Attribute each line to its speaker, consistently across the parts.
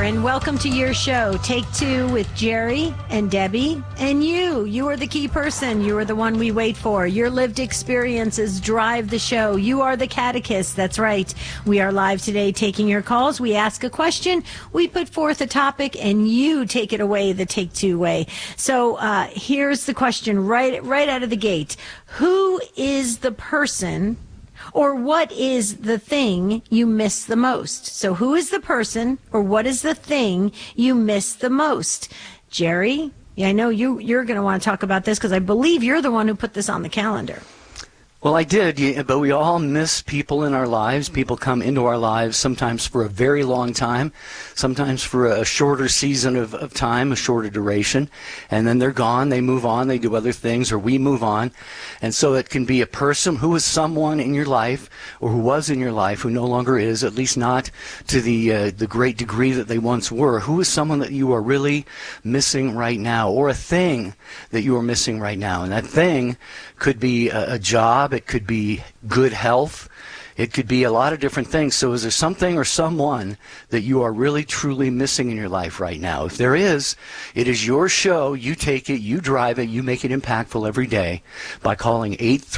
Speaker 1: and welcome to your show, Take Two with Jerry and Debbie and you. You are the key person. You are the one we wait for. Your lived experiences drive the show. You are the catechist. That's right. We are live today taking your calls. We ask a question, we put forth a topic, and you take it away the Take Two way. So here's the question right out of the gate. Who is the person, or what is the thing you miss the most? So who is the person, or what is the thing you miss the most? Jerry, yeah, I know you're going to want to talk about this because I believe you're the one who put this on the calendar.
Speaker 2: Well, I did, but we all miss people in our lives. People come into our lives sometimes for a very long time, sometimes for a shorter season of time, a shorter duration, and then they're gone, they move on, they do other things, or we move on. And so it can be a person who is someone in your life, or who was in your life, who no longer is, at least not to the great degree that they once were. Who is someone that you are really missing right now, or a thing that you are missing right now? And that thing could be a job. It could be good health. It could be a lot of different things. So is there something or someone that you are really, truly missing in your life right now? If there is, it is your show. You take it, you drive it, you make it impactful every day by calling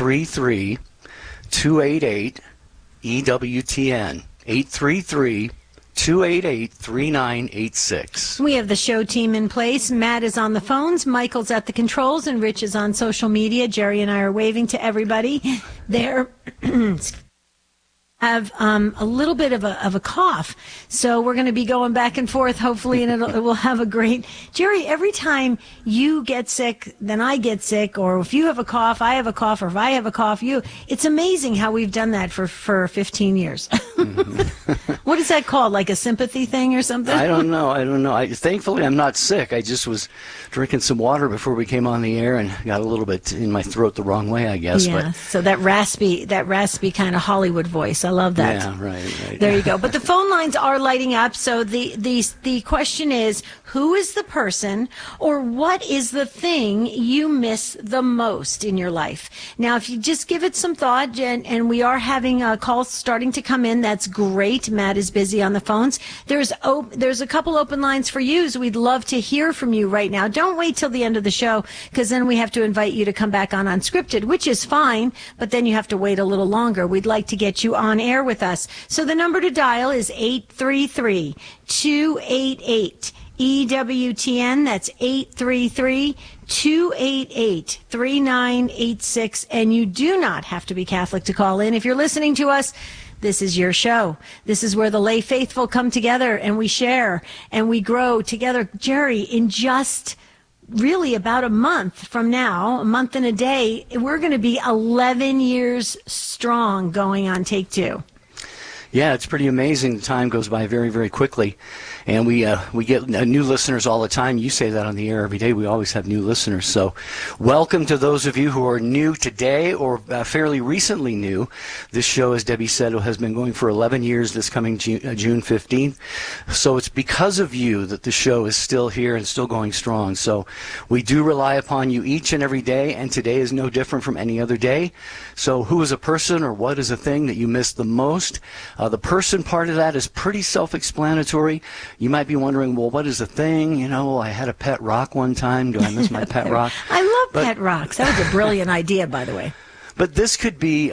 Speaker 2: 833-288-EWTN. 833-288-3986.
Speaker 1: We have the show team in place. Matt is on the phones, Michael's at the controls, and Rich is on social media. Jerry and I are waving to everybody. They're have a little bit of a cough, so we're going to be going back and forth, hopefully, and it will have a great... Jerry, every time you get sick, then I get sick, or if you have a cough, I have a cough, or if I have a cough, you... It's amazing how we've done that for 15 years. Mm-hmm. What is that called, like a sympathy thing or something?
Speaker 2: I don't know. Thankfully, I'm not sick. I just was drinking some water before we came on the air and got a little bit in my throat the wrong way, I guess.
Speaker 1: Yeah,
Speaker 2: but
Speaker 1: so that raspy kind of Hollywood voice. I love that.
Speaker 2: Yeah, right.
Speaker 1: There you go. But the phone lines are lighting up. So the question is, who is the person, or what is the thing you miss the most in your life? Now, if you just give it some thought, and we are having calls starting to come in, that's great. Matt is busy on the phones. There's a couple open lines for you, so we'd love to hear from you right now. Don't wait till the end of the show, because then we have to invite you to come back on Unscripted, which is fine, but then you have to wait a little longer. We'd like to get you on air with us. So the number to dial is 833-288-EWTN. That's 833-288-3986. And you do not have to be Catholic to call in. If you're listening to us, this is your show. This is where the lay faithful come together and we share and we grow together. Jerry, in just really about a month from now, a month and a day, we're going to be 11 years strong going on Take Two.
Speaker 2: Yeah, it's pretty amazing. The time goes by very, very quickly, and we get new listeners all the time. You say that on the air every day. We always have new listeners. So welcome to those of you who are new today or fairly recently new. This show, as Debbie said, has been going for 11 years this coming June 15th. So it's because of you that the show is still here and still going strong. So we do rely upon you each and every day, and today is no different from any other day. So who is a person, or what is a thing that you miss the most? The person part of that is pretty self-explanatory. You might be wondering, well, what is the thing? You know, I had a pet rock one time. Do I miss my pet rock?
Speaker 1: I love pet rocks. That was a brilliant idea, by the way.
Speaker 2: But this could be,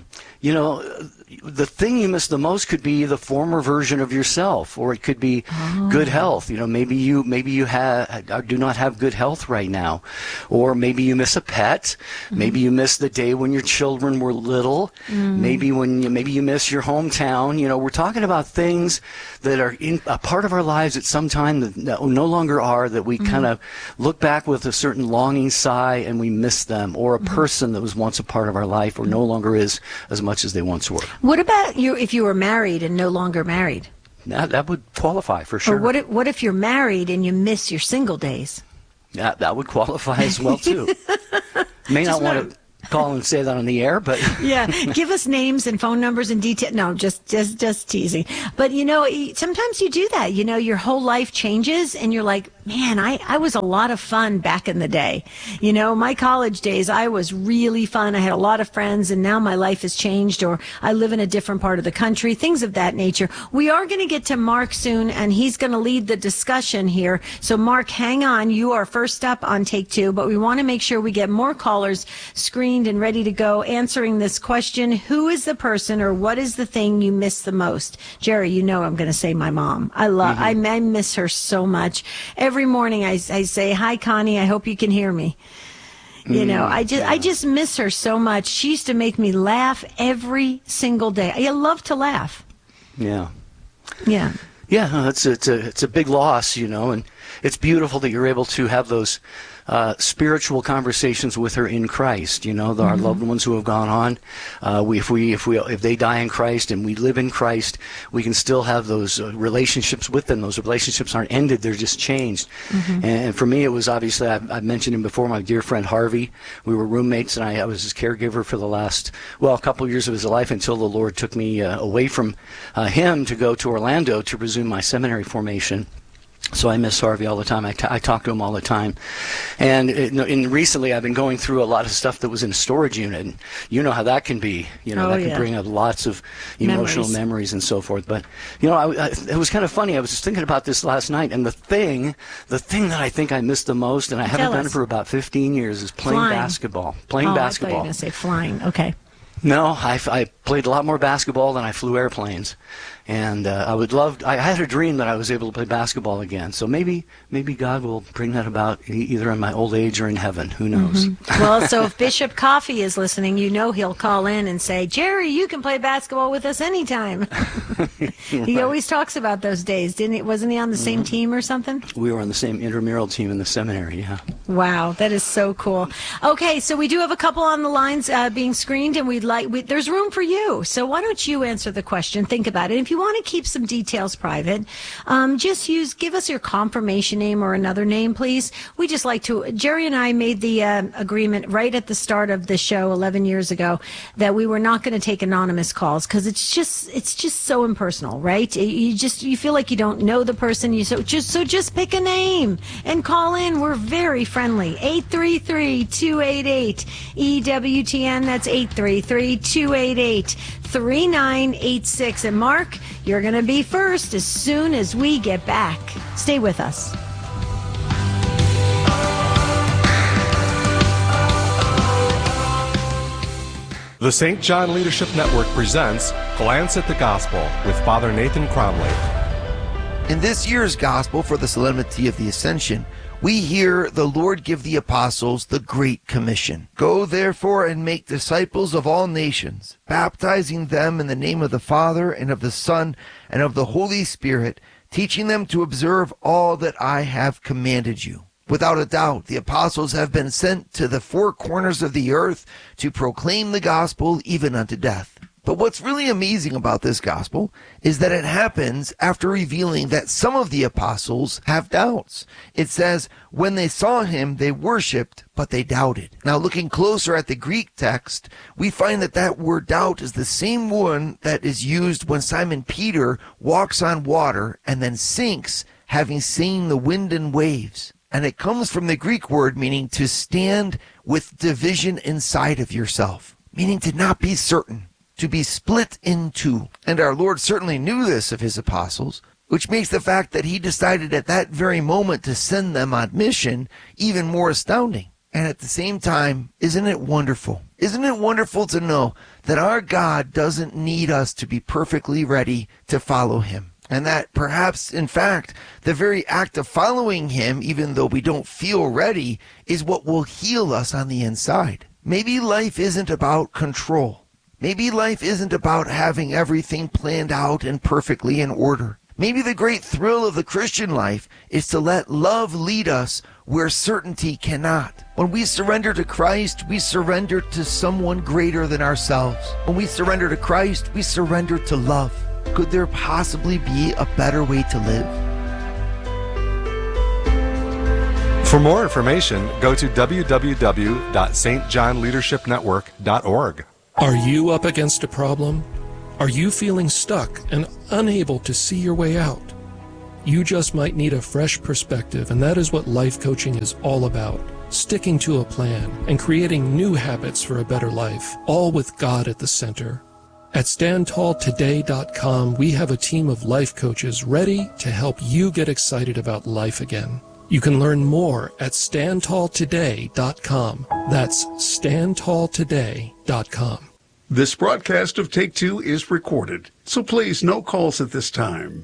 Speaker 2: the thing you miss the most could be the former version of yourself, or it could be good health. You know, maybe you do not have good health right now, or maybe you miss a pet. Maybe you miss the day when your children were little. Maybe you miss your hometown. You know, we're talking about things that are in a part of our lives at some time that no longer are, that we kind of look back with a certain longing sigh and we miss them, or a person that was once a part of our life or no longer is as much as they once were.
Speaker 1: What about you if you were married and no longer married?
Speaker 2: That would qualify for sure.
Speaker 1: Or what if you're married and you miss your single days?
Speaker 2: That would qualify as well too. May not want to call and say that on the air, but
Speaker 1: yeah, give us names and phone numbers and detail. No, just teasing. But you know, sometimes you do that. You know, your whole life changes, and you're like, man, I was a lot of fun back in the day. You know, my college days, I was really fun. I had a lot of friends, and now my life has changed, or I live in a different part of the country, things of that nature. We are going to get to Mark soon, and he's going to lead the discussion here. So, Mark, hang on. You are first up on Take Two, but we want to make sure we get more callers screened and ready to go answering this question. Who is the person, or what is the thing you miss the most? Jerry, you know I'm going to say my mom. I miss her so much. Every morning I say, "Hi, Connie. I hope you can hear me." You know, I just miss her so much. She used to make me laugh every single day. I love to laugh.
Speaker 2: Yeah.
Speaker 1: Yeah.
Speaker 2: Yeah, no, it's a big loss, you know, and it's beautiful that you're able to have those spiritual conversations with her in Christ. You know, our loved ones who have gone on. If they die in Christ and we live in Christ, we can still have those relationships with them. Those relationships aren't ended; they're just changed. And for me, it was obviously I mentioned him before. My dear friend Harvey. We were roommates, and I was his caregiver for the last a couple of years of his life until the Lord took me away from him to go to Orlando to resume my seminary formation. So I miss Harvey all the time. I talk to him all the time. And recently I've been going through a lot of stuff that was in a storage unit. And you know how that can be. You know, that can bring up lots of emotional memories and so forth. But, you know, it was kind of funny. I was just thinking about this last night. And the thing that I think I miss the most, and I haven't done it for about 15 years, is playing basketball. Playing basketball. I thought you were going to say flying. Okay. No, I played a lot more basketball than I flew airplanes. And I had a dream that I was able to play basketball again. So maybe God will bring that about either in my old age or in heaven. Who knows?
Speaker 1: Well, so if Bishop Coffee is listening, you know he'll call in and say, "Jerry, you can play basketball with us anytime." He always talks about those days, didn't he? Wasn't he on the same team or something?
Speaker 2: We were on the same intramural team in the seminary, yeah.
Speaker 1: Wow, that is so cool. Okay, so we do have a couple on the lines being screened, and there's room for you. So why don't you answer the question? Think about it. If you want to keep some details private, give us your confirmation name or another name, please. We just like to, Jerry and I made the agreement right at the start of the show 11 years ago that we were not going to take anonymous calls because it's just so impersonal, right? You feel like you don't know the person. So just pick a name and call in. We're very friendly. 833-288-EWTN. That's 833-288-3986. And Mark, you're going to be first as soon as we get back. Stay with us.
Speaker 3: The St. John Leadership Network presents Glance at the Gospel with Father Nathan Cromley.
Speaker 4: In this year's Gospel for the Solemnity of the Ascension, we hear the Lord give the apostles the Great Commission. Go therefore and make disciples of all nations, baptizing them in the name of the Father and of the Son and of the Holy Spirit, teaching them to observe all that I have commanded you. Without a doubt, the apostles have been sent to the four corners of the earth to proclaim the gospel even unto death. But what's really amazing about this gospel is that it happens after revealing that some of the apostles have doubts. It says, when they saw him, they worshipped, but they doubted. Now, looking closer at the Greek text, we find that word doubt is the same one that is used when Simon Peter walks on water and then sinks, having seen the wind and waves. And it comes from the Greek word meaning to stand with division inside of yourself, meaning to not be certain, to be split in two. And our Lord certainly knew this of his apostles, which makes the fact that he decided at that very moment to send them on mission even more astounding. And at the same time, isn't it wonderful? Isn't it wonderful to know that our God doesn't need us to be perfectly ready to follow him? And that perhaps, in fact, the very act of following him, even though we don't feel ready, is what will heal us on the inside. Maybe life isn't about control. Maybe life isn't about having everything planned out and perfectly in order. Maybe the great thrill of the Christian life is to let love lead us where certainty cannot. When we surrender to Christ, we surrender to someone greater than ourselves. When we surrender to Christ, we surrender to love. Could there possibly be a better way to live?
Speaker 3: For more information, go to www.stjohnleadershipnetwork.org.
Speaker 5: Are you up against a problem? Are you feeling stuck and unable to see your way out? You just might need a fresh perspective, and that is what life coaching is all about. Sticking to a plan and creating new habits for a better life, all with God at the center. At StandTallToday.com, we have a team of life coaches ready to help you get excited about life again. You can learn more at StandTallToday.com. That's StandTallToday.com.
Speaker 6: This broadcast of Take Two is recorded, so please no calls at this time.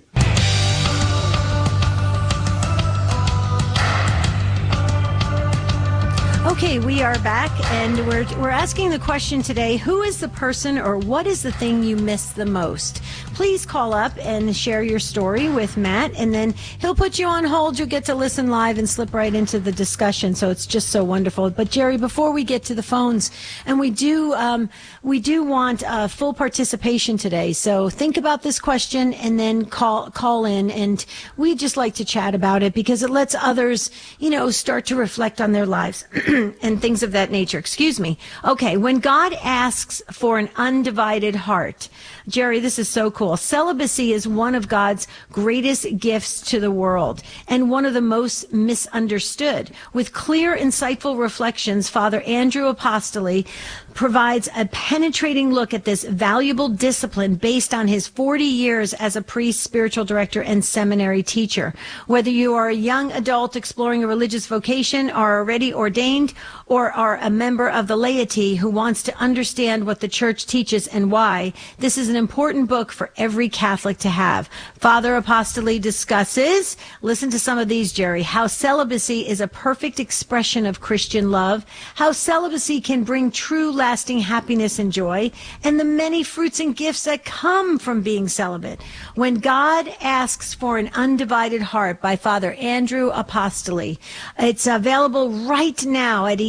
Speaker 1: Okay, we are back, and we're asking the question today, who is the person or what is the thing you miss the most? Please call up and share your story with Matt, and then he'll put you on hold. You'll get to listen live and slip right into the discussion, so it's just so wonderful. But, Jerry, before we get to the phones, and we do want full participation today, so think about this question and then call in, and we just like to chat about it because it lets others, start to reflect on their lives. And things of that nature. Excuse me. Okay, when God asks for an undivided heart, Jerry, this is so cool. Celibacy is one of God's greatest gifts to the world and one of the most misunderstood. With clear, insightful reflections, Father Andrew Apostoli provides a penetrating look at this valuable discipline based on his 40 years as a priest, spiritual director, and seminary teacher. Whether you are a young adult exploring a religious vocation, are already ordained, or are a member of the laity who wants to understand what the church teaches and why, this is an important book for every Catholic to have. Father Apostoli discusses, listen to some of these, Jerry, how celibacy is a perfect expression of Christian love, how celibacy can bring true lasting happiness and joy, and the many fruits and gifts that come from being celibate. When God Asks for an Undivided Heart by Father Andrew Apostoli. It's available right now at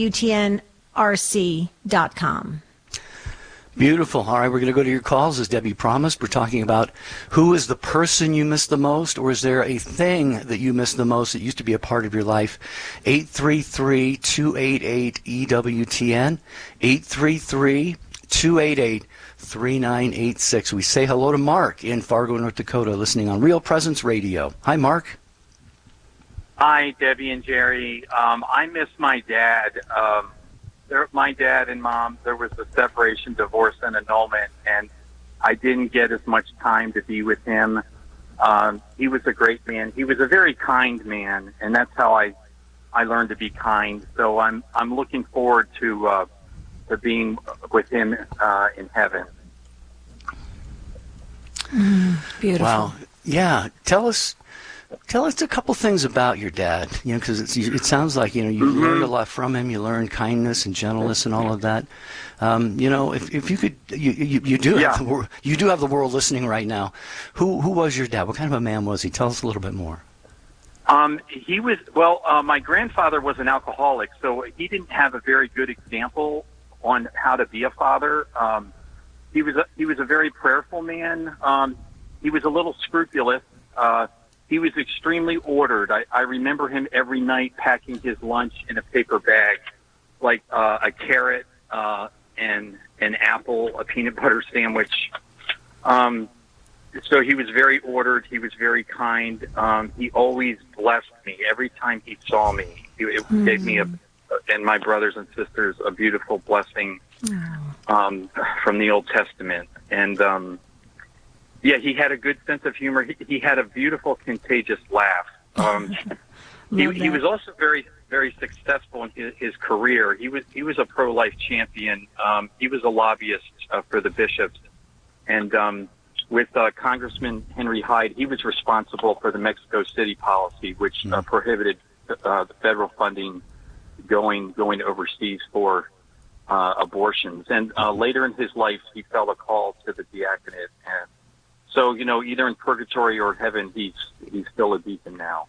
Speaker 1: EWTNRC.com.
Speaker 2: Beautiful. All right, we're going to go to your calls, as Debbie promised. We're talking about who is the person you miss the most, or is there a thing that you miss the most that used to be a part of your life? 833-288-EWTN, 833-288-3986. We say hello to Mark in Fargo, North Dakota, listening on Real Presence Radio. Hi, Mark.
Speaker 7: Hi, Debbie and Jerry. I miss my dad. My dad and mom, there was a separation, divorce, and annulment, and I didn't get as much time to be with him. He was a great man. He was a very kind man, and that's how I learned to be kind. So I'm looking forward to being with him in heaven.
Speaker 1: Beautiful.
Speaker 2: Wow. Yeah. Tell us a couple things about your dad, because it sounds like, you learned a lot from him. You learned kindness and gentleness and all of that. If you could, you do have the world listening right now. Who was your dad? What kind of a man was he? Tell us a little bit more.
Speaker 7: He was, my grandfather was an alcoholic, so he didn't have a very good example on how to be a father. He was a very prayerful man. He was a little scrupulous. He was extremely ordered. I remember him every night packing his lunch in a paper bag, like a carrot and an apple, a peanut butter sandwich. So he was very ordered. He was very kind. He always blessed me every time he saw me. It gave me and my brothers and sisters a beautiful blessing from the Old Testament. And yeah, he had a good sense of humor. He had a beautiful, contagious laugh. He was also very, very successful in his career. He was a pro-life champion. He was a lobbyist for the bishops, and with Congressman Henry Hyde, he was responsible for the Mexico City policy, which prohibited the federal funding going overseas for abortions. And later in his life, he felt a call to the diaconate, and so, either in purgatory or heaven, he's still a deacon now.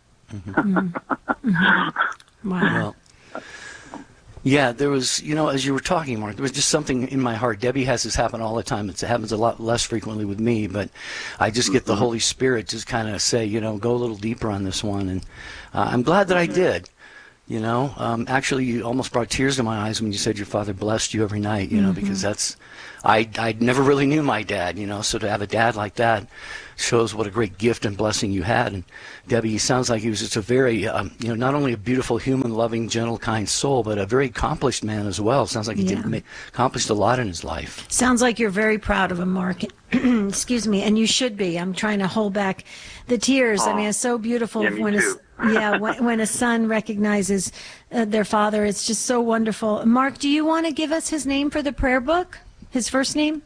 Speaker 1: Wow.
Speaker 2: Well, yeah, there was, as you were talking, Mark, there was just something in my heart. Debbie has this happen all the time. It happens a lot less frequently with me, but I just get the Holy Spirit just kind of say, go a little deeper on this one. And I'm glad that I did. Actually, you almost brought tears to my eyes when you said your father blessed you every night, because I never really knew my dad, so to have a dad like that shows what a great gift and blessing you had. And Debbie, he sounds like he was just a very, not only a beautiful, human, loving, gentle, kind soul, but a very accomplished man as well. Sounds like he accomplished a lot in his life.
Speaker 1: Sounds like you're very proud of him, Mark. Excuse me, and you should be. I'm trying to hold back the tears. I mean, it's so beautiful when a son recognizes their father. It's just so wonderful. Mark, do you want to give us his name for the prayer book? His first name?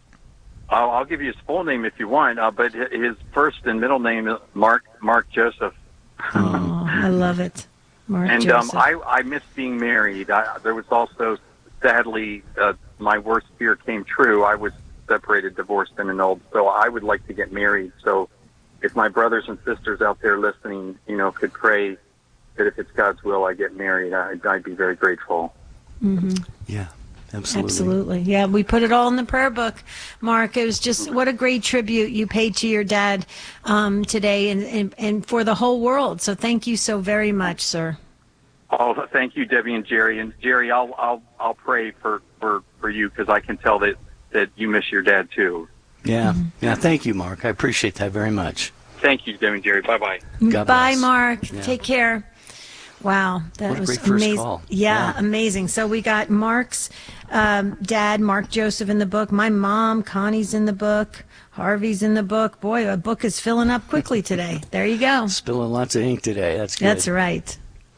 Speaker 7: I'll give you his full name if you want, but his first and middle name is Mark Joseph.
Speaker 1: Oh, I love it. Mark
Speaker 7: and
Speaker 1: Joseph.
Speaker 7: I miss being married. There was also, sadly, my worst fear came true. I was separated, divorced, and annulled, so I would like to get married. So if my brothers and sisters out there listening, could pray that if it's God's will I get married, I'd be very grateful.
Speaker 1: Mm-hmm.
Speaker 2: Yeah. Absolutely.
Speaker 1: Absolutely. Yeah, we put it all in the prayer book, Mark. It was just what a great tribute you paid to your dad today and for the whole world. So thank you so very much, sir.
Speaker 7: Oh, thank you, Debbie and Jerry. And Jerry, I'll pray for you because I can tell that you miss your dad too.
Speaker 2: Yeah. Mm-hmm. Yeah, thank you, Mark. I appreciate that very much.
Speaker 7: Thank you, Debbie and Jerry. Bye-bye.
Speaker 1: Bye, Mark. Yeah. Take care. Wow, that was amazing.
Speaker 2: Call.
Speaker 1: Yeah, amazing. So we got Mark's dad, Mark Joseph, in the book. My mom, Connie's in the book. Harvey's in the book. Boy, a book is filling up quickly today. There you go.
Speaker 2: Spilling lots of ink today. That's good.
Speaker 1: That's right.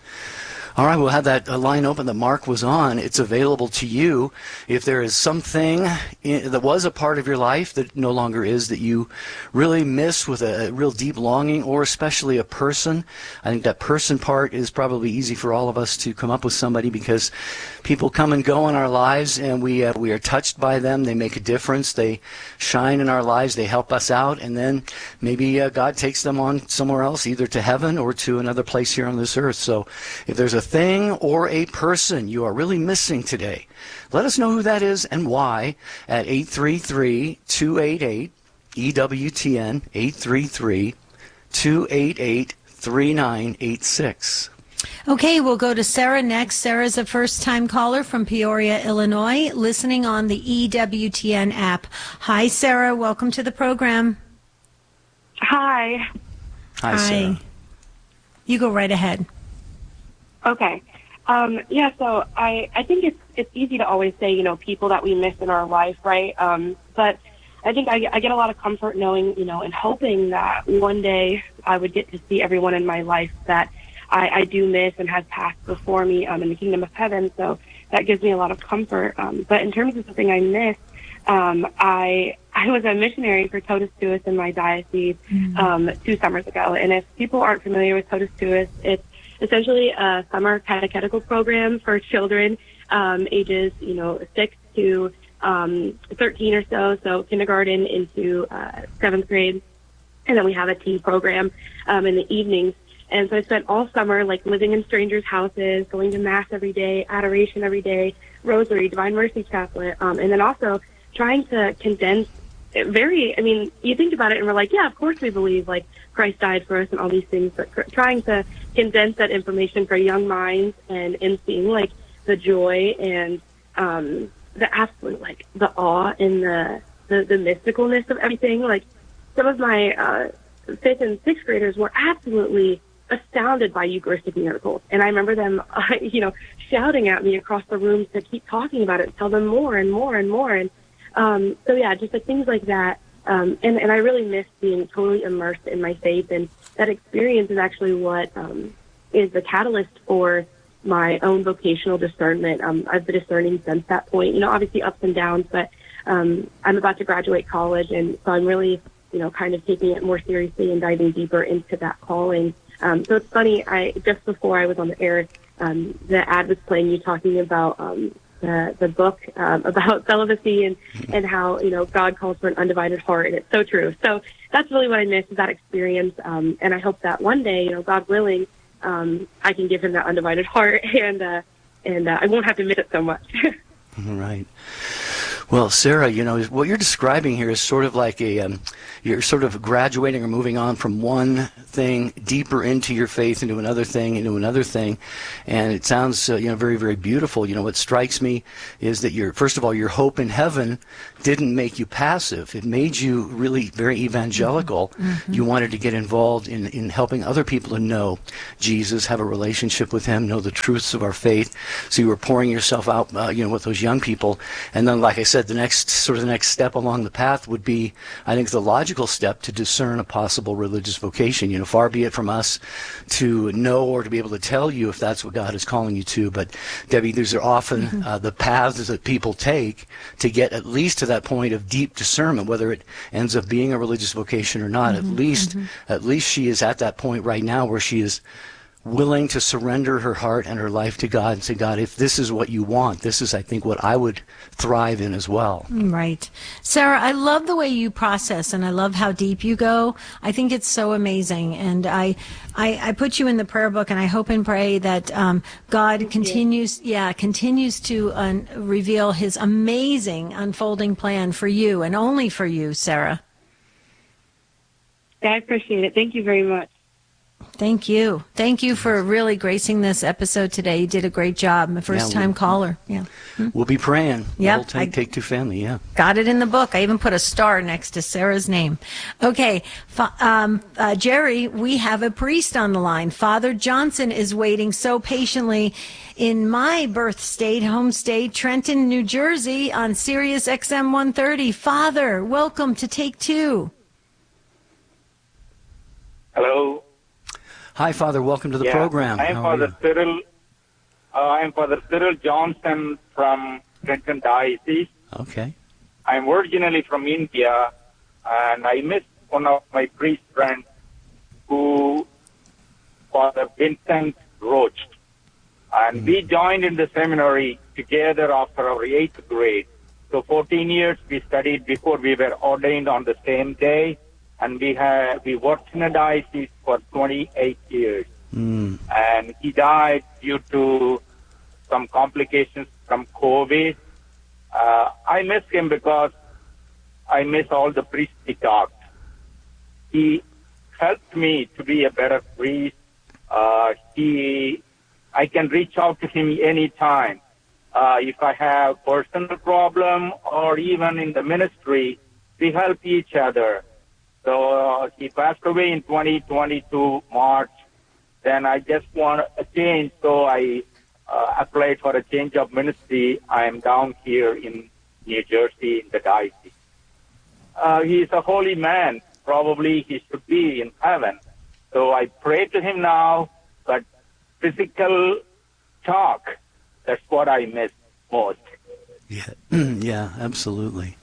Speaker 2: All right, we'll have that line open that Mark was on. It's available to you. If there is something that was a part of your life that no longer is, that you really miss with a real deep longing, or especially a person, I think that person part is probably easy for all of us to come up with somebody, because people come and go in our lives, and we are touched by them. They make a difference. They shine in our lives. They help us out, and then maybe God takes them on somewhere else, either to heaven or to another place here on this earth. So if there's a thing or a person you are really missing today, let us know who that is and why at 833-288-EWTN, 833-288-3986.
Speaker 1: Okay, we'll go to Sarah next. Sarah's a first-time caller from Peoria, Illinois, listening on the EWTN app. Hi, Sarah. Welcome to the program.
Speaker 8: Hi.
Speaker 2: Hi, Sarah.
Speaker 1: You go right ahead.
Speaker 8: Okay. So I think it's easy to always say, people that we miss in our life, right? But I think I get a lot of comfort knowing, and hoping that one day I would get to see everyone in my life that I do miss and has passed before me in the kingdom of heaven. So that gives me a lot of comfort. But in terms of something I miss, I was a missionary for Totus Tuus in my diocese 2 summers ago. And if people aren't familiar with Totus Tuus, it's essentially a summer catechetical program for children ages 6 to 13 or so kindergarten into 7th grade. And then we have a teen program in the evenings. And so I spent all summer living in strangers' houses, going to Mass every day, adoration every day, Rosary, Divine Mercy Chaplet, and then also trying to condense you think about it and we're like, yeah, of course we believe Christ died for us and all these things, but trying to condense that information for young minds and seeing the joy and the absolute the awe and the mysticalness of everything. Some of my 5th and 6th graders were absolutely astounded by Eucharistic miracles, and I remember them shouting at me across the room to keep talking about it, tell them more and more and more. And just things like that. And I really miss being totally immersed in my faith, and that experience is actually what is the catalyst for my own vocational discernment. I've been discerning since that point, obviously ups and downs, but I'm about to graduate college, and so I'm really, kind of taking it more seriously and diving deeper into that calling. So it's funny, just before I was on the air, the ad was playing you talking about the book about celibacy and how God calls for an undivided heart, and it's so true. So that's really what I miss, is that experience, and I hope that one day, God willing, I can give him that undivided heart, and I won't have to miss it so much.
Speaker 2: Right. Well, Sarah, what you're describing here is sort of like you're sort of graduating or moving on from one thing deeper into your faith, into another thing, and it sounds, very, very beautiful. What strikes me is that first of all, your hope in heaven didn't make you passive. It made you really very evangelical. Mm-hmm. You wanted to get involved in helping other people to know Jesus, have a relationship with him, know the truths of our faith. So you were pouring yourself out, with those young people. And then, like I said, the next step along the path would be, I think, the logical step to discern a possible religious vocation. Far be it from us to know or to be able to tell you if that's what God is calling you to. But Debbie, these are often the paths that people take to get at least to that point of deep discernment, whether it ends up being a religious vocation or not. At least she is at that point right now where she is willing to surrender her heart and her life to God and say, God, if this is what you want, this is, I think, what I would thrive in as well.
Speaker 1: Right. Sarah, I love the way you process, and I love how deep you go. I think it's so amazing. And I put you in the prayer book, and I hope and pray that God continues to reveal his amazing unfolding plan for you, and only for you, Sarah.
Speaker 8: I appreciate it. Thank you very much.
Speaker 1: Thank you. Thank you for really gracing this episode today. You did a great job. I'm a first-time caller. Yeah.
Speaker 2: We'll be praying.
Speaker 1: Yeah.
Speaker 2: We'll take Two family, yeah.
Speaker 1: Got it in the book. I even put a star next to Sarah's name. Okay. Jerry, we have a priest on the line. Father Johnson is waiting so patiently in my birth state, home state, Trenton, New Jersey, on Sirius XM 130. Father, welcome to Take Two.
Speaker 9: Hello.
Speaker 2: Hi, Father. Welcome to the program.
Speaker 9: I am Father Cyril Johnson from Trenton Diocese.
Speaker 2: Okay.
Speaker 9: I'm originally from India, and I met one of my priest friends who, Father Vincent Roach. And we joined in the seminary together after our 8th grade. So 14 years we studied before we were ordained on the same day. And we worked in a diocese for 28 years. And he died due to some complications from COVID. I miss him because I miss all the priests he taught. He helped me to be a better priest. I can reach out to him anytime. If I have personal problem or even in the ministry, we help each other. So he passed away in 2022 March. Then I just want a change, so I applied for a change of ministry. I am down here in New Jersey in the diocese. He is a holy man. Probably he should be in heaven. So I pray to him now, but physical talk, that's what I miss most.
Speaker 2: Yeah, absolutely.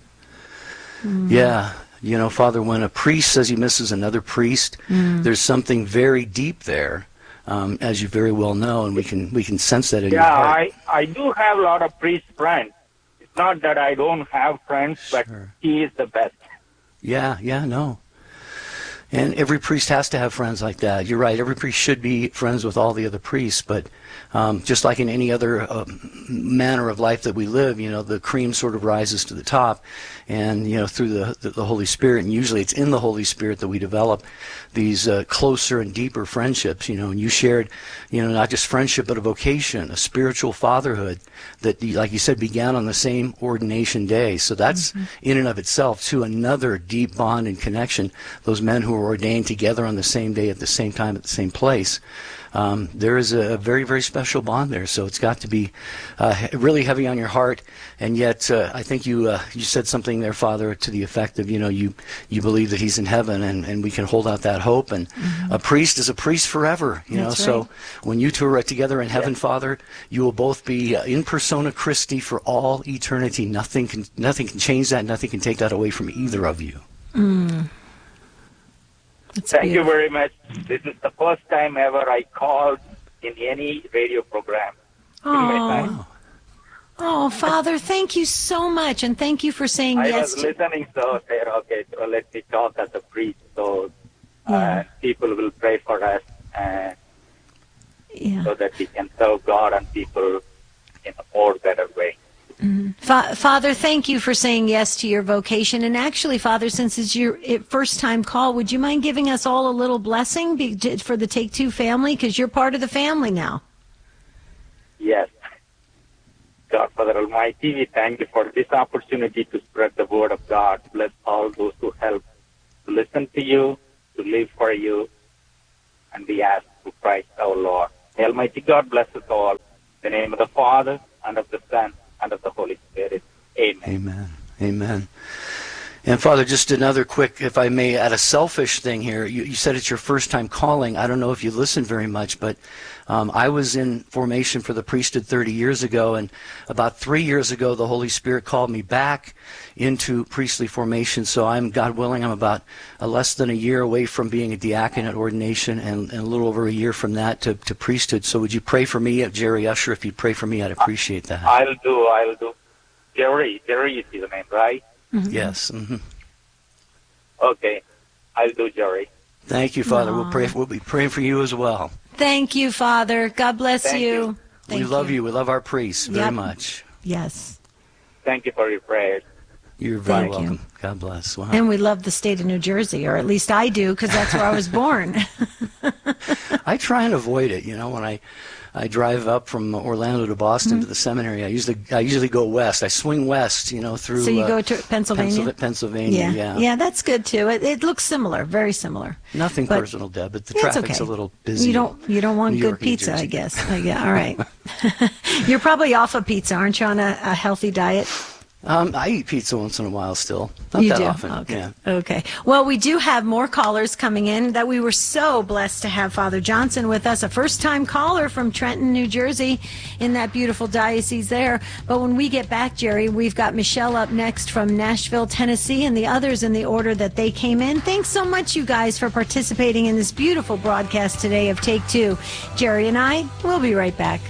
Speaker 2: Yeah. Father, when a priest says he misses another priest, there's something very deep there, as you very well know, and we can sense that in your heart.
Speaker 9: Yeah, I do have a lot of priest friends. It's not that I don't have friends, but he is the best.
Speaker 2: Yeah, no. And every priest has to have friends like that. You're right. Every priest should be friends with all the other priests. But just like in any other manner of life that we live, the cream sort of rises to the top. And, through the Holy Spirit, and usually it's in the Holy Spirit that we develop these closer and deeper friendships, and you shared, not just friendship, but a vocation, a spiritual fatherhood that, like you said, began on the same ordination day. So that's in and of itself, too, another deep bond and connection. Those men who were ordained together on the same day at the same time at the same place. There is a very, very special bond there. So it's got to be really heavy on your heart. And yet, I think you said something there, Father, to the effect of, you believe that he's in heaven, and we can hold out that hope. And a priest is a priest forever,
Speaker 1: That's
Speaker 2: So
Speaker 1: right.
Speaker 2: when you two are together in heaven, Father, you will both be in persona Christi for all eternity. Nothing can change that. Nothing can take that away from either of you.
Speaker 9: Thank you very much. This is the first time ever I called in any radio program.
Speaker 1: Oh, Father, thank you so much, and thank you for saying
Speaker 9: I
Speaker 1: yes.
Speaker 9: was listening, so I said, okay, so let me talk as a priest, so people will pray for us, so that we can serve God and people in a more better way.
Speaker 1: Father, thank you for saying yes to your vocation. And actually, Father, since it's your first-time call, would you mind giving us all a little blessing for the Take Two family? Because you're part of the family now.
Speaker 9: Yes. God, Father Almighty, we thank you for this opportunity to spread the word of God. Bless all those who help to listen to you, to live for you, and we ask through Christ our Lord. May Almighty God bless us all. In the name of the Father, and of the Son, and of the Holy Spirit. Amen.
Speaker 2: Amen. Amen. And Father, just another quick, if I may, add a selfish thing here. You said it's your first time calling. I don't know if you listened very much, but I was in formation for the priesthood 30 years ago, and about 3 years ago, the Holy Spirit called me back into priestly formation. So I'm, God willing, I'm about less than a year away from being a diaconate ordination, and a little over a year from that to priesthood. So would you pray for me, Jerry Usher? If you'd pray for me, I'd appreciate that.
Speaker 9: I'll do. Jerry is the name, right?
Speaker 2: Mm-hmm. Yes. Mm-hmm.
Speaker 9: Okay, I'll do, Jerry.
Speaker 2: Thank you, Father. We'll be praying for you as well.
Speaker 1: Thank you, Father. God bless you.
Speaker 2: We love you. We love our priests very much.
Speaker 1: Yes.
Speaker 9: Thank you for your prayers.
Speaker 2: You're very welcome. God bless. Wow.
Speaker 1: And we love the state of New Jersey, or at least I do, because that's where I was born.
Speaker 2: I try and avoid it. You know, when I drive up from Orlando to Boston to the seminary, I usually go west. I swing west, you know, through.
Speaker 1: So you go to Pennsylvania?
Speaker 2: Pennsylvania, yeah.
Speaker 1: Yeah, that's good too. It looks similar, very similar.
Speaker 2: Nothing personal, Deb, but the traffic's a little busy.
Speaker 1: You don't want good pizza, I guess. Yeah, all right. You're probably off of pizza, aren't you, on a healthy diet?
Speaker 2: I eat pizza once in a while still. Not
Speaker 1: you
Speaker 2: that
Speaker 1: do?
Speaker 2: often.
Speaker 1: Okay.
Speaker 2: Yeah.
Speaker 1: Okay. Well, we do have more callers coming in that we were so blessed to have Father Johnson with us, a first-time caller from Trenton, New Jersey, in that beautiful diocese there. But when we get back, Jerry, we've got Michelle up next from Nashville, Tennessee, and the others in the order that they came in. Thanks so much, you guys, for participating in this beautiful broadcast today of Take Two. Jerry and I will be right back.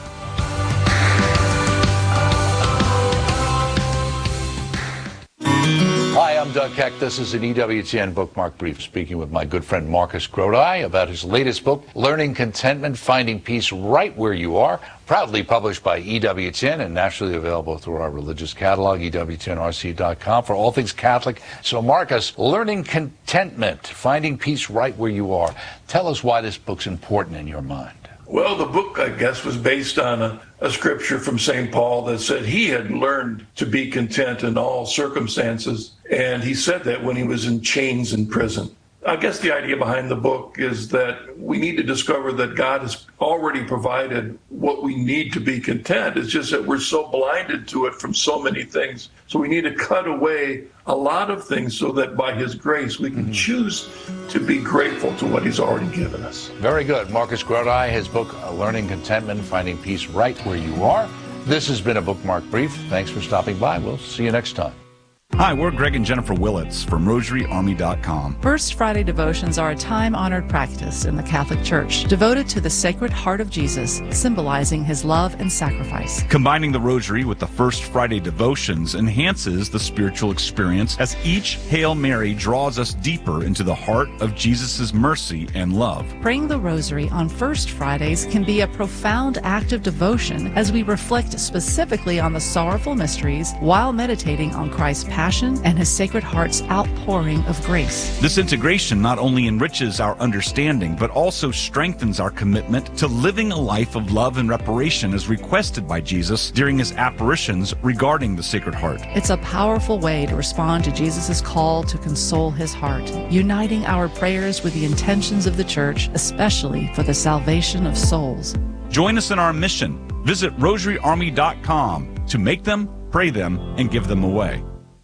Speaker 10: Hi, I'm Doug Keck. This is an EWTN Bookmark Brief, speaking with my good friend Marcus Grodi about his latest book, Learning Contentment, Finding Peace Right Where You Are, proudly published by EWTN and nationally available through our religious catalog, EWTNRC.com, for all things Catholic. So, Marcus, Learning Contentment, Finding Peace Right Where You Are. Tell us why this book's important in your mind.
Speaker 11: Well, the book, I guess, was based on a scripture from St. Paul that said he had learned to be content in all circumstances. And he said that when he was in chains in prison. I guess the idea behind the book is that we need to discover that God has already provided what we need to be content. It's just that we're so blinded to it from so many things. So we need to cut away a lot of things so that by his grace we can choose to be grateful to what he's already given us.
Speaker 10: Very good. Marcus Grodi, his book, Learning Contentment, Finding Peace Right Where You Are. This has been a Bookmark Brief. Thanks for stopping by. We'll see you next time.
Speaker 12: Hi, we're Greg and Jennifer Willits from RosaryArmy.com.
Speaker 13: First Friday devotions are a time-honored practice in the Catholic Church, devoted to the Sacred Heart of Jesus, symbolizing his love and sacrifice.
Speaker 12: Combining the Rosary with the First Friday devotions enhances the spiritual experience as each Hail Mary draws us deeper into the heart of Jesus' mercy and love.
Speaker 13: Praying the Rosary on First Fridays can be a profound act of devotion as we reflect specifically on the sorrowful mysteries while meditating on Christ's passion and his Sacred Heart's outpouring of grace.
Speaker 12: This integration not only enriches our understanding, but also strengthens our commitment to living a life of love and reparation as requested by Jesus during his apparitions regarding the Sacred Heart.
Speaker 13: It's a powerful way to respond to Jesus' call to console his heart, uniting our prayers with the intentions of the Church, especially for the salvation of souls.
Speaker 12: Join us in our mission. Visit RosaryArmy.com to make them, pray them, and give them away.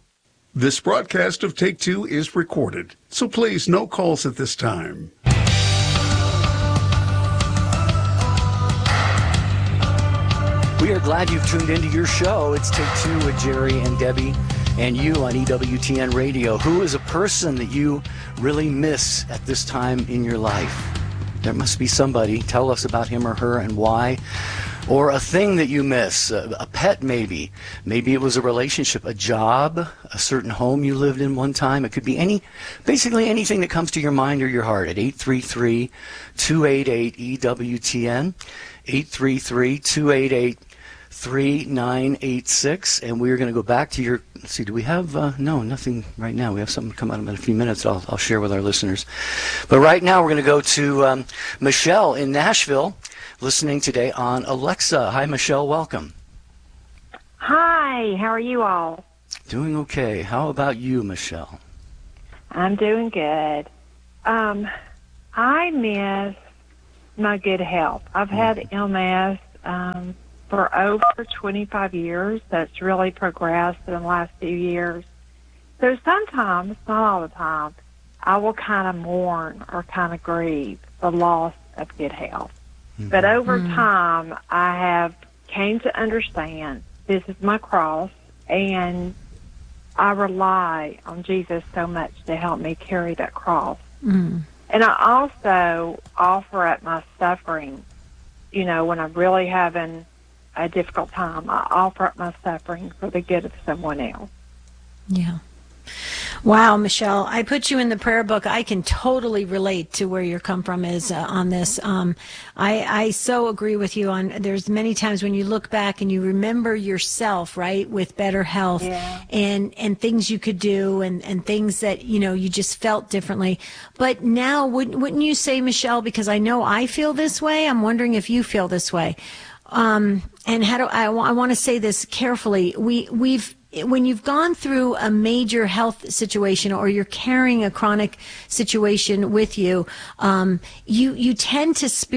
Speaker 6: This broadcast of Take Two is recorded, so please, no calls at this time.
Speaker 2: We are glad you've tuned into your show. It's Take Two with Jerry and Debbie and you on EWTN Radio. Who is a person that you really miss at this time in your life? There must be somebody. Tell us about him or her and why. Or a thing that you miss, a pet maybe. Maybe it was a relationship, a job, a certain home you lived in one time. It could be basically anything that comes to your mind or your heart at 833-288-EWTN, 833-288-37 3986. And we're going to go back to your, let's see, do we have, no, nothing right now. We have something come out in a few minutes I'll share with our listeners. But right now we're going to go to Michelle in Nashville, listening today on Alexa. Hi, Michelle. Welcome.
Speaker 14: Hi. How are you all?
Speaker 2: Doing okay. How about you, Michelle?
Speaker 14: I'm doing good. I miss my good health. I've had MS for over 25 years. That's really progressed in the last few years. So sometimes, not all the time, I will kind of mourn or kind of grieve the loss of good health. But over time, I have came to understand this is my cross, and I rely on Jesus so much to help me carry that cross. And I also offer up my suffering. You know, when I'm really having a difficult time, I offer up my suffering for the good of someone else.
Speaker 1: Yeah. Wow, Michelle, I put you in the prayer book. I can totally relate to where your come from is on this. I so agree with you on, there's many times when you look back and you remember yourself, right, with better health and things you could do and things that, you know, you just felt differently. But now, wouldn't you say, Michelle, because I know I feel this way, I'm wondering if you feel this way. And how do I want to say this carefully. When you've gone through a major health situation or you're carrying a chronic situation with you, you can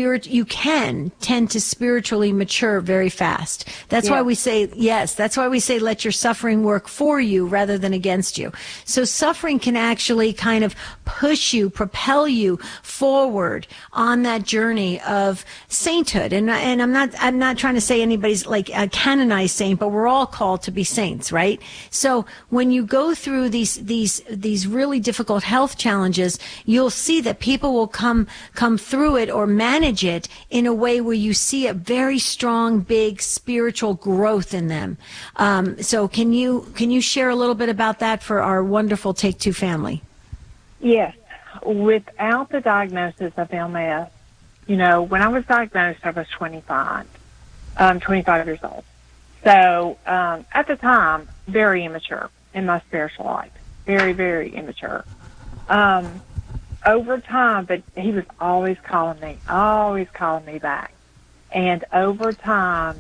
Speaker 1: tend to spiritually mature very fast. That's why we say, that's why we say let your suffering work for you rather than against you. So suffering can actually kind of push you, propel you forward on that journey of sainthood. And I'm not trying to say anybody's like a canonized saint, but we're all called to be saints, right? So when you go through these really difficult health challenges, you'll see that people will come through it or manage it in a way where you see a very strong, big spiritual growth in them. So can you share a little bit about that for our wonderful Take Two family?
Speaker 14: Yes. Without the diagnosis of MS, you know, when I was diagnosed, I was 25 years old. So at the time, very immature in my spiritual life, very, very immature. Over time, but he was always calling me back. And over time,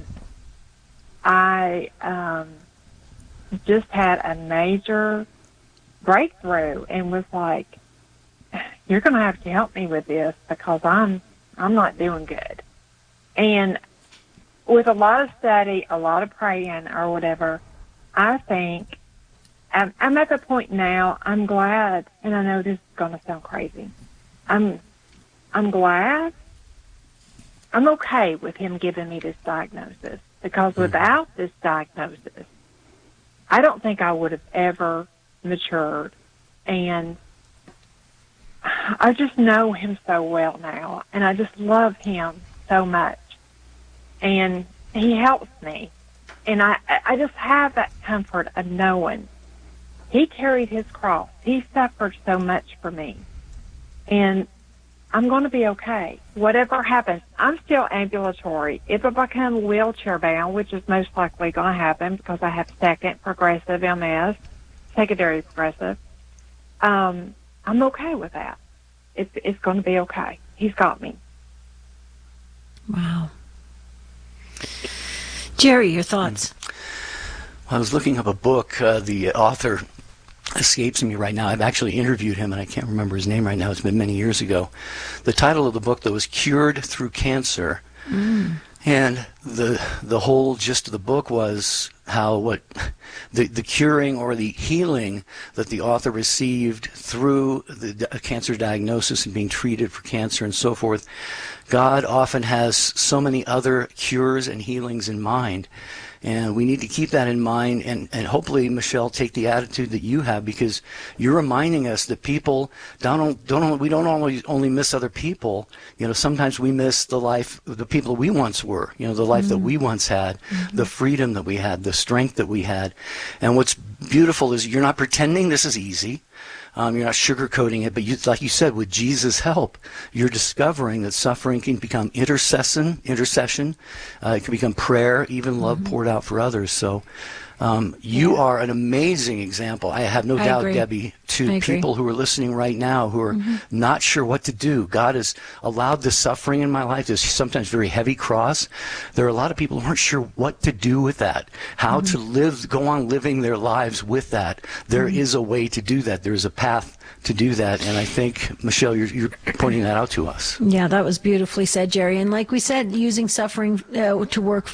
Speaker 14: I just had a major breakthrough and was like, you're going to have to help me with this because I'm not doing good. And with a lot of study, a lot of praying or whatever, I think I'm at the point now, I'm glad, and I know this is going to sound crazy. I'm glad. I'm okay with him giving me this diagnosis because without this diagnosis, I don't think I would have ever matured. And I just know him so well now, and I just love him so much. And he helps me. And I just have that comfort of knowing he carried his cross. He suffered so much for me. And I'm going to be okay. Whatever happens, I'm still ambulatory. If I become wheelchair bound, which is most likely going to happen because I have second progressive MS, secondary progressive, I'm okay with that. It's going to be okay. He's got me.
Speaker 1: Wow. Jerry, your thoughts?
Speaker 2: I was looking up a book. The author escapes me right now. I've actually interviewed him, and I can't remember his name right now. It's been many years ago. The title of the book, though, was Cured Through Cancer. And the whole gist of the book was how the curing or the healing that the author received through the cancer diagnosis and being treated for cancer and so forth. God often has so many other cures and healings in mind. And we need to keep that in mind and hopefully, Michelle, take the attitude that you have, because you're reminding us that people we don't always only miss other people. You know, sometimes we miss the people we once were, you know, the life that we once had, the freedom that we had, the strength that we had. And what's beautiful is you're not pretending this is easy. You're not sugarcoating it, but like you said, with Jesus' help, you're discovering that suffering can become intercession. It can become prayer, even love poured out for others. So you are an amazing example. I have no doubt,
Speaker 1: agree.
Speaker 2: Debbie, to people who are listening right now who are not sure what to do. God has allowed this suffering in my life, this sometimes very heavy cross. There are a lot of people who aren't sure what to do with that, how to live, go on living their lives with that. There is a way to do that. There is a path to do that. And I think, Michelle, you're pointing that out to us.
Speaker 1: Yeah, that was beautifully said, Jerry. And like we said, using suffering to work